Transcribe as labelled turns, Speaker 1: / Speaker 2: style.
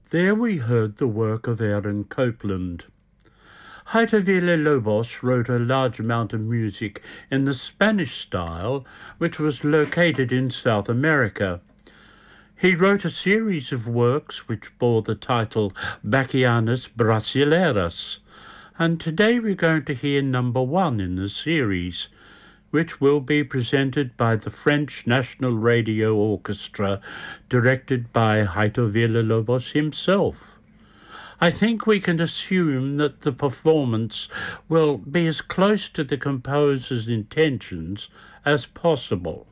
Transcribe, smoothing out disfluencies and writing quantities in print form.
Speaker 1: There we heard the work of Aaron Copland. Jaito Villa-Lobos wrote a large amount of music in the Spanish style, which was located in South America. He wrote a series of works which bore the title Bachianas Brasileiras, and today we're going to hear number 1 in the series, which will be presented by the French National Radio Orchestra, directed by Jaito Villa-Lobos himself. I think we can assume that the performance will be as close to the composer's intentions as possible.